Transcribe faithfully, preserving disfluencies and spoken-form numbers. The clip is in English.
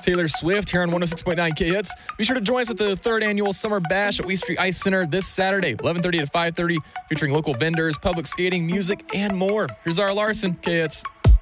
Taylor Swift here on one oh six point nine K Hits. Be sure to join us at the third annual Summer Bash at Lee Street Ice Center this Saturday, eleven thirty to five thirty, featuring local vendors, public skating, music, and more. Here's Zara Larson, K Hits.